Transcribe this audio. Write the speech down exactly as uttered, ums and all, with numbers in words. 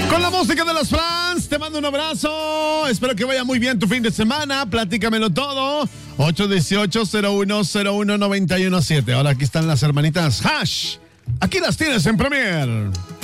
Con la música de los Flans, te mando un abrazo. Espero que vaya muy bien tu fin de semana. Platícamelo todo. ocho uno ocho, cero uno cero uno, nueve uno siete. Ahora aquí están las hermanitas Hash. Aquí las tienes en Premier.